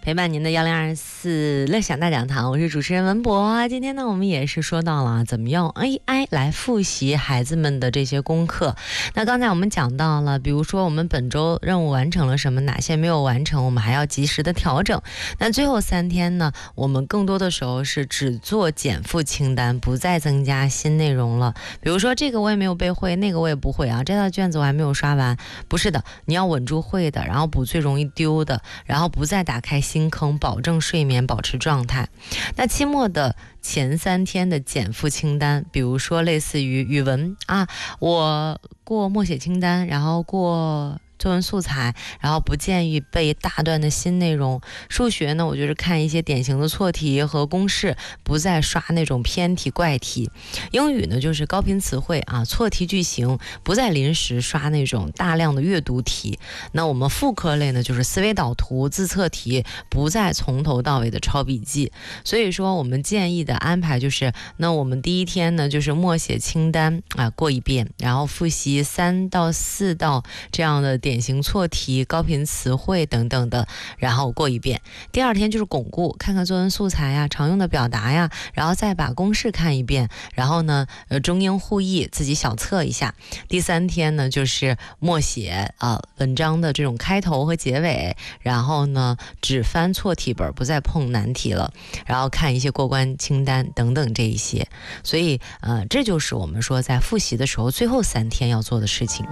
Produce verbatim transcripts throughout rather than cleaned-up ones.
陪伴您的幺零二四乐享大讲堂，我是主持人文博。今天呢，我们也是说到了怎么用 A I 来复习孩子们的这些功课。那刚才我们讲到了，比如说我们本周任务完成了什么，哪些没有完成，我们还要及时的调整。那最后三天呢，我们更多的时候是只做减负清单，不再增加新内容了。比如说这个我也没有背会，那个我也不会啊，这套卷子我还没有刷完。不是的，你要稳住会的，然后补最容易丢的，然后不再打开新坑，保证睡眠，保持状态。那期末的前三天的减负清单，比如说类似于语文啊，我过默写清单，然后过作文素材，然后不建议背大段的新内容。数学呢，我就是看一些典型的错题和公式，不再刷那种偏题怪题。英语呢，就是高频词汇啊，错题句型，不再临时刷那种大量的阅读题。那我们副科类呢，就是思维导图、自测题，不再从头到尾的抄笔记。所以说我们建议的安排就是，那我们第一天呢，就是默写清单啊过一遍，然后复习三到四道这样的典型错题、高频词汇等等的，然后过一遍。第二天就是巩固，看看作文素材呀、常用的表达呀，然后再把公式看一遍，然后呢，呃，中英互译自己小测一下。第三天呢，就是默写啊、呃、文章的这种开头和结尾，然后呢，只翻错题本，不再碰难题了，然后看一些过关清单等等这一些。所以呃，这就是我们说在复习的时候最后三天要做的事情。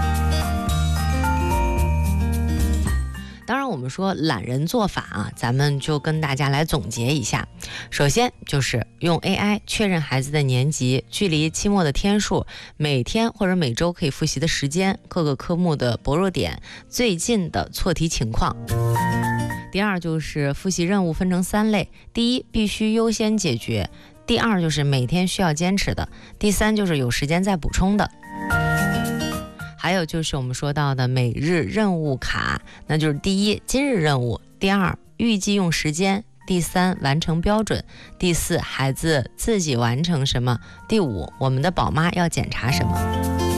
当然我们说懒人做法啊，咱们就跟大家来总结一下。首先就是用 A I 确认孩子的年级、距离期末的天数、每天或者每周可以复习的时间、各个科目的薄弱点、最近的错题情况。第二就是复习任务分成三类，第一必须优先解决，第二就是每天需要坚持的，第三就是有时间再补充的。还有就是我们说到的每日任务卡，那就是第一今日任务，第二预计用时间，第三完成标准，第四孩子自己完成什么，第五我们的宝妈要检查什么。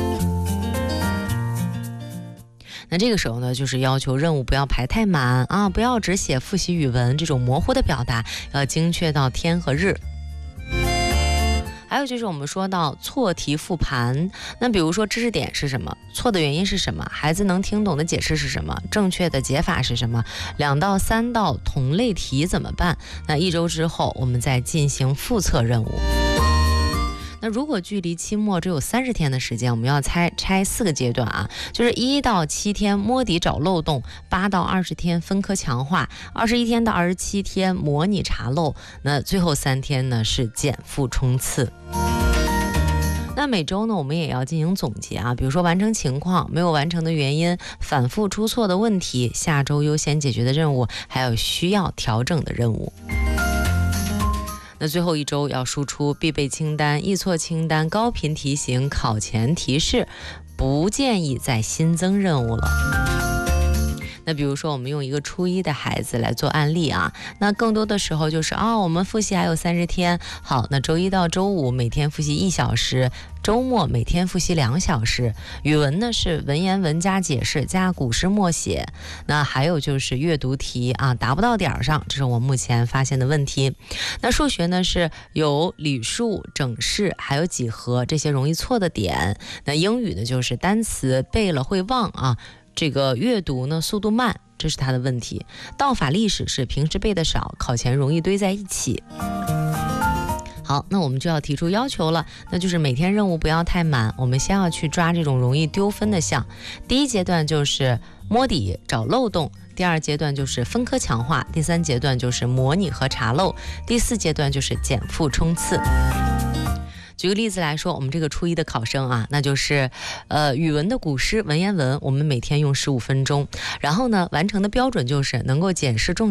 那这个时候呢，就是要求任务不要排太满啊，不要只写复习语文这种模糊的表达，要精确到天和日。还有就是我们说到错题复盘，那比如说知识点是什么，错的原因是什么，孩子能听懂的解释是什么，正确的解法是什么，两到三道同类题怎么办？那一周之后我们再进行复测任务。那如果距离期末只有三十天的时间，我们要拆拆四个阶段啊，就是一到七天摸底找漏洞，八到二十天分科强化，二十一天到二十七天模拟查漏，那最后三天呢是减负冲刺。那每周呢，我们也要进行总结啊，比如说完成情况、没有完成的原因、反复出错的问题、下周优先解决的任务，还有需要调整的任务。那最后一周要输出必备清单、易错清单、高频题型、考前提示，不建议再新增任务了。那比如说我们用一个初一的孩子来做案例啊，那更多的时候就是啊、哦，我们复习还有三十天，好，那周一到周五每天复习一小时，周末每天复习两小时。语文呢是文言文加解释加古诗默写，那还有就是阅读题啊，达不到点上，这是我目前发现的问题。那数学呢是有理数、整式还有几何这些容易错的点。那英语呢就是单词背了会忘啊，这个阅读呢速度慢，这是他的问题。道法历史是平时背的少，考前容易堆在一起。好，那我们就要提出要求了，那就是每天任务不要太满，我们先要去抓这种容易丢分的项。第一阶段就是摸底找漏洞，第二阶段就是分科强化，第三阶段就是模拟和查漏，第四阶段就是减负冲刺。举个例子来说，我们这个初一的考生啊，那就是呃语文的古诗文言文，我们每天用十五分钟，然后呢完成的标准就是能够检视重